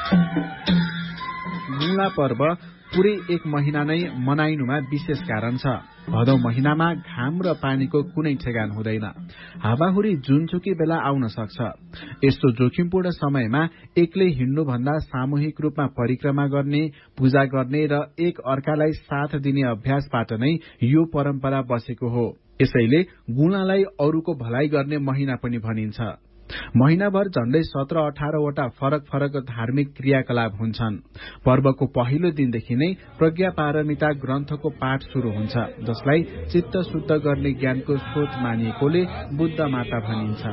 गुला पर्व पुरै 1 महिना नै मनाइनुमा विशेष कारण छ। भदौ महिनामा घाम र पानीको कुनै ठेगान हुँदैन। हावाहुरी जुनसुकी बेला आउन सक्छ। यस्तो जोखिमपूर्ण समयमा एक्लै हिँड्नुभन्दा सामूहिक रूपमा परिक्रमा गर्ने, पूजा गर्ने र एक अर्कालाई साथ दिने अभ्यासबाट नै यो परम्परा बसेको हो। यसैले गुलालाई अरूको भलाइ गर्ने महिना पनि भनिन्छ। महिनाभर झण्डै 17-18 वटा फरक फरक धार्मिक क्रियाकलाप हुन्छन्। पर्वको पहिलो दिनदेखि नै प्रज्ञा पारमिता ग्रन्थको पाठ शुरू हुन्छ, जसलाई चित्त शुद्ध गर्ने ज्ञानको स्रोत मानिएकोले बुद्ध माता भनिन्छ।